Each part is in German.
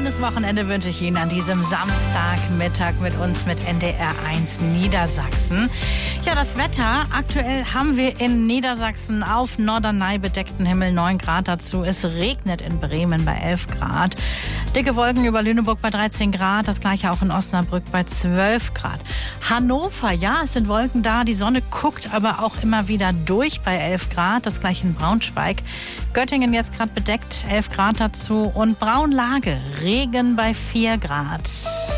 schönes Wochenende wünsche ich Ihnen an diesem Samstagmittag mit uns mit NDR1 Niedersachsen. Ja, das Wetter. Aktuell haben wir in Niedersachsen auf Norderney bedeckten Himmel 9 Grad dazu. Es regnet in Bremen bei 11 Grad. Dicke Wolken über Lüneburg bei 13 Grad. Das gleiche auch in Osnabrück bei 12 Grad. Hannover, ja, es sind Wolken da. Die Sonne guckt aber auch immer wieder durch bei 11 Grad. Das gleiche in Braunschweig. Göttingen jetzt gerade bedeckt, 11 Grad dazu. Und Braunlage, Regen bei 4 Grad.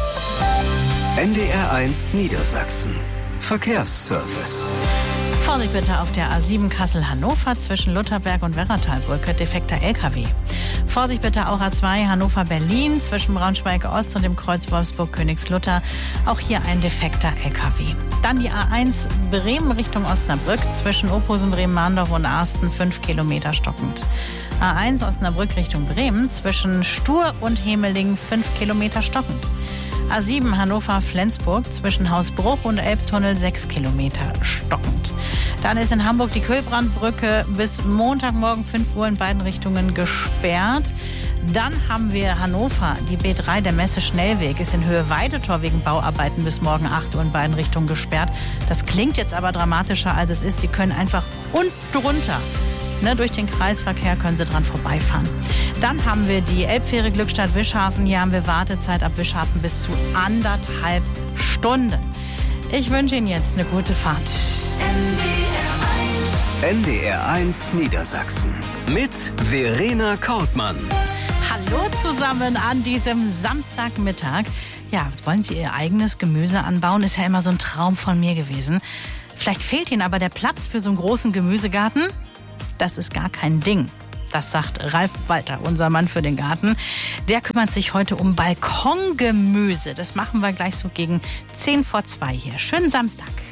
NDR1 Niedersachsen. Verkehrsservice. Vorsicht bitte auf der A7 Kassel-Hannover zwischen Lutherberg und Werratalbrücke, defekter LKW. Vorsicht bitte auch A2 Hannover-Berlin zwischen Braunschweig-Ost und dem Kreuz Wolfsburg-Königslutter. Auch hier ein defekter LKW. Dann die A1 Bremen Richtung Osnabrück zwischen Ophusen, Bremen-Mahndorf und Arsten 5 Kilometer stockend. A1 Osnabrück Richtung Bremen zwischen Stur und Hemeling 5 Kilometer stockend. A7 Hannover-Flensburg zwischen Hausbruch und Elbtunnel 6 Kilometer stockend. Dann ist in Hamburg die Kühlbrandbrücke bis Montagmorgen 5 Uhr in beiden Richtungen gesperrt. Dann haben wir Hannover, die B3, der Messe-Schnellweg, ist in Höhe Weidetor wegen Bauarbeiten bis morgen 8 Uhr in beiden Richtungen gesperrt. Das klingt jetzt aber dramatischer, als es ist. Sie können einfach unten drunter. Durch den Kreisverkehr können Sie dran vorbeifahren. Dann haben wir die Elbfähre Glückstadt-Wischhafen. Hier haben wir Wartezeit ab Wischhafen bis zu 1,5 Stunden. Ich wünsche Ihnen jetzt eine gute Fahrt. NDR1 Niedersachsen mit Verena Kortmann. Hallo zusammen an diesem Samstagmittag. Ja, wollen Sie Ihr eigenes Gemüse anbauen? Ist ja immer so ein Traum von mir gewesen. Vielleicht fehlt Ihnen aber der Platz für so einen großen Gemüsegarten? Das ist gar kein Ding. Das sagt Ralf Walter, unser Mann für den Garten. Der kümmert sich heute um Balkongemüse. Das machen wir gleich so gegen 1:50 hier. Schönen Samstag.